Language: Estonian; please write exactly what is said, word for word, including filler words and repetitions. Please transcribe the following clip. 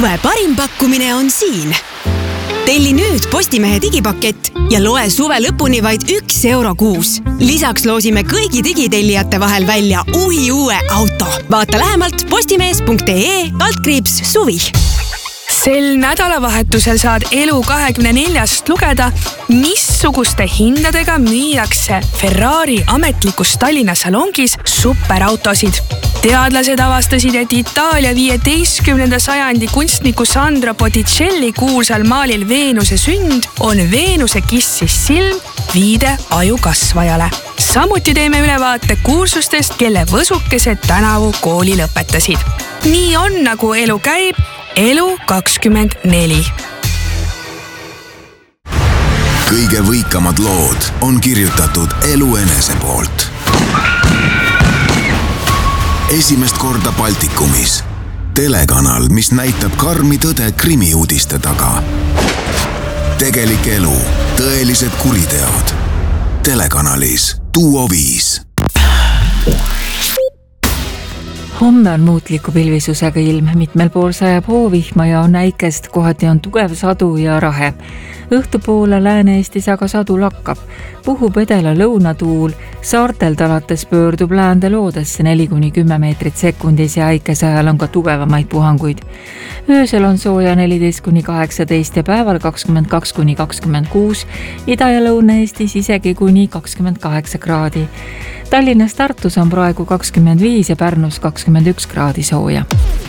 Suve parim pakkumine on siin. Telli nüüd Postimehe digipakett ja loe suve lõpuni vaid üks euro kuus. Lisaks loosime kõigi digitellijate vahel välja uhi uue auto. Vaata lähemalt postimees punkt ee kaldkriips suvi. Sel nädalavahetusel saad Elu kahekümne neljast lugeda, missuguste hindadega müüakse Ferrari ametlikus Tallinna salongis superautosid. Teadlased avastasid, et Itaalia viieteistkümnenda sajandi kunstniku Sandro Botticelli kuulsal maalil Veenuse sünd on Veenuse kissis silm viide aju kasvajale. Samuti teeme ülevaate kursustest, kelle võsukesed tänavu kooli lõpetasid. Nii on, nagu elu käib, Elu kakskümmend neli. Kõige võikamad lood on kirjutatud Elu enese poolt. Esimest korda Baltikumis. Telekanal, mis näitab karmi tõde krimiuudiste taga. Tegelik elu, tõelised kuriteod. Telekanalis Duo viis. Homme on muutliku pilvisusega ilm, mitmel pool sajab hoovihma ja on äikest, kohati on tugev sadu ja rahe. Õhtupoole Lääne-Eestis aga sadu lakkab. Puhub edela lõunatuul, saartelt alates pöördub läände loodesse neli kuni kümme meetrit sekundis ja äikese ajal on ka tugevamaid puhanguid. Öösel on sooja neliteist kuni kaheksateist ja päeval kakskümmend kaks kuni kakskümmend kuus, Ida- ja Lõuna-Eestis isegi kuni kakskümmend kaheksa kraadi. Tallinnas Tartus on praegu kakskümmend viis ja Pärnus kakskümmend üks kraadi sooja.